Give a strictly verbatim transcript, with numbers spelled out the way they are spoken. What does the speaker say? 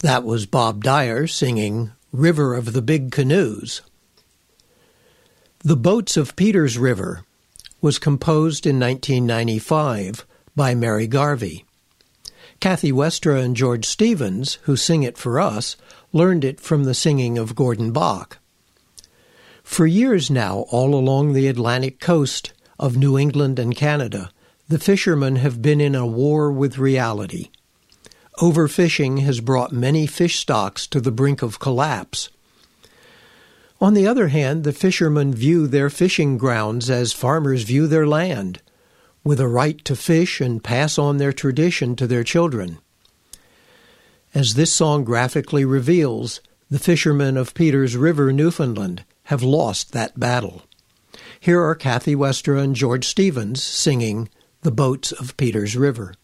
That was Bob Dyer singing River of the Big Canoes. The Boats of Peters River was composed in nineteen ninety-five by Mary Garvey. Kathy Westra and George Stevens, who sing it for us, learned it from the singing of Gordon Bach. For years now, all along the Atlantic coast of New England and Canada, the fishermen have been in a war with reality. Overfishing has brought many fish stocks to the brink of collapse. On the other hand, the fishermen view their fishing grounds as farmers view their land, with a right to fish and pass on their tradition to their children. As this song graphically reveals, the fishermen of Peters River, Newfoundland, have lost that battle. Here are Kathy Westra and George Stevens singing The Boats of Peters River.